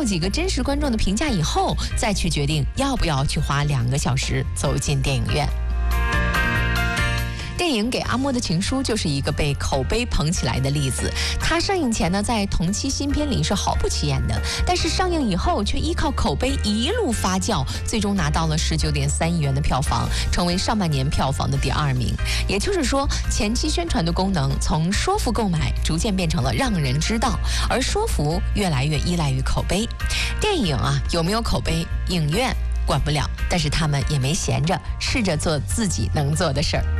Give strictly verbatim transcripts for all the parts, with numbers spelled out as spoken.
到几个真实观众的评价以后，再去决定要不要去花两个小时走进电影院。电影《给阿莫的情书》就是一个被口碑捧起来的例子。它上映前呢，在同期新片里是毫不起眼的，但是上映以后却依靠口碑一路发酵，最终拿到了十九点三亿元的票房，成为上半年票房的第二名。也就是说，前期宣传的功能从说服购买，逐渐变成了让人知道，而说服越来越依赖于口碑。电影啊，有没有口碑，影院管不了，但是他们也没闲着，试着做自己能做的事儿。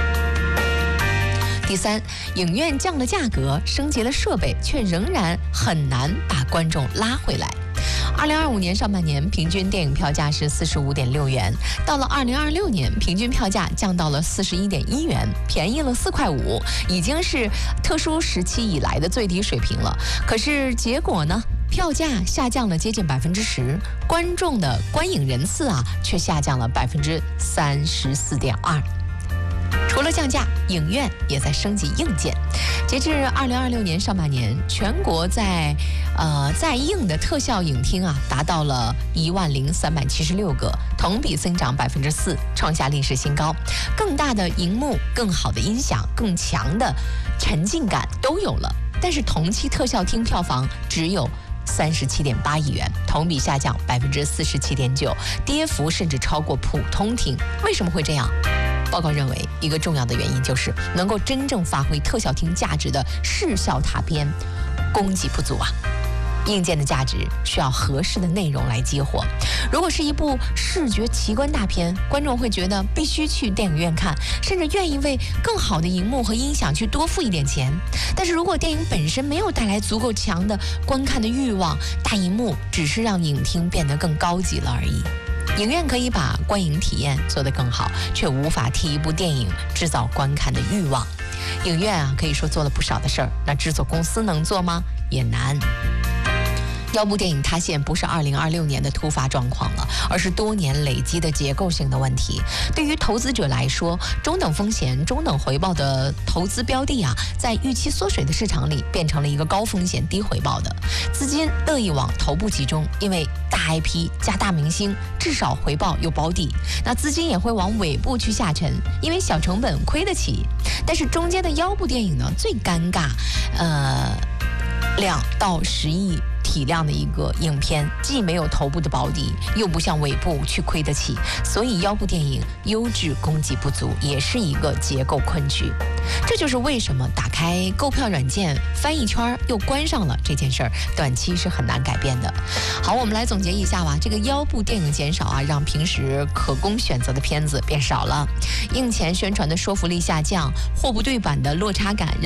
第三，影院降了价格，升级了设备，却仍然很难把观众拉回来。二零二五年上半年平均电影票价是四十五点六元，到了二零二六年平均票价降到了四十一点一元，便宜了四块五，已经是特殊时期以来的最低水平了。可是结果呢？票价下降了接近百分之十，观众的观影人次啊却下降了百分之三十四点二。除了降价，影院也在升级硬件。截至二零二六年上半年，全国在呃在映的特效影厅啊达到了一万零三百七十六个，同比增长百分之四，创下历史新高。更大的荧幕、更好的音响、更强的沉浸感都有了，但是同期特效厅票房只有三十七点八亿元，同比下降百分之四十七点九，跌幅甚至超过普通厅。为什么会这样？报告认为，一个重要的原因就是能够真正发挥特效厅价值的视效塔边供给不足啊。硬件的价值需要合适的内容来激活。如果是一部视觉奇观大片，观众会觉得必须去电影院看，甚至愿意为更好的荧幕和音响去多付一点钱。但是如果电影本身没有带来足够强的观看的欲望，大荧幕只是让影厅变得更高级了而已。影院可以把观影体验做得更好，却无法替一部电影制造观看的欲望。影院啊，可以说做了不少的事儿，那制作公司能做吗？也难。腰部电影塌陷不是二零二六年的突发状况了，而是多年累积的结构性的问题。对于投资者来说，中等风险、中等回报的投资标的啊，在预期缩水的市场里，变成了一个高风险低回报的。资金乐意往头部集中，因为大 I P 加大明星，至少回报又保底。那资金也会往尾部去下沉，因为小成本亏得起。但是中间的腰部电影呢，最尴尬，呃，两到十亿。体量的一个影片，既没有头部的保底，又不像尾部去亏得起，所以腰部电影优质供给不足，也是一个结构困局。这就是为什么打开购票软件翻一圈又关上了这件事儿，短期是很难改变的。好，我们来总结一下吧。这个腰部电影减少啊，让平时可供选择的片子变少了，映前宣传的说服力下降，货不对版的落差感。